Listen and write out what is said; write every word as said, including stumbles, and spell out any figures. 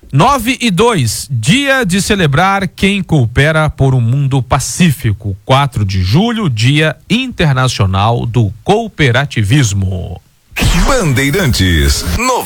nove e dois, dia de celebrar quem coopera por um mundo pacífico. quatro de julho, Dia Internacional do Cooperativismo. Bandeirantes.